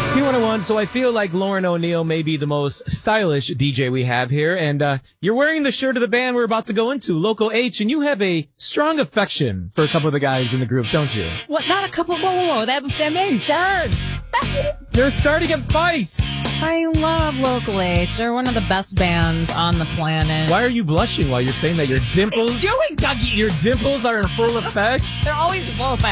Q101, so I feel like Lauren O'Neill may be the most stylish DJ we have here, and you're wearing the shirt of the band we're about to go into, Local H, and you have a strong affection for a couple of the guys in the group, don't you? What? Not a couple. Whoa. That means stars. You're starting a fight! I love Local H. They're one of the best bands on the planet. Why are you blushing while you're saying that? Your dimples... What are you doing, Dougie? Your dimples are in full effect? They're always in full effect.